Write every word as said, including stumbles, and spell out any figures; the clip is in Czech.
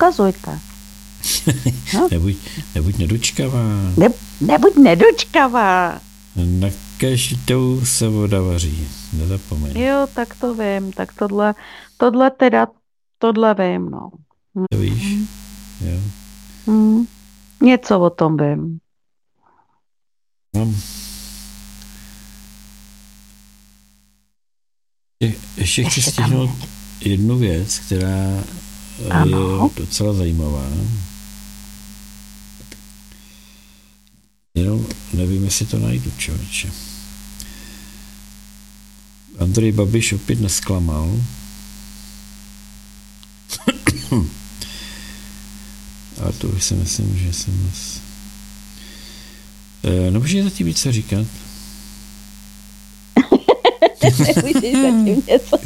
ukazujte. No. nebuď, nebuď nedočkavá. Ne, nebuď nedočkavá. Na každou se voda vaří. Nezapomeň. Jo, tak to vím. Tak tohle, tohle teda, tohle vím, no. To víš? Jo. Hmm. Něco o tom vím. Mám. Je, ještě chci stihnout jednu věc, která ano. je docela zajímavá. Jenom nevím, jestli to najdu, člověče. Andrej Babiš opět nesklamal. Ale to už si myslím, že jsem... No, můžeš zatím něco říkat? Nemůžeš zatím něco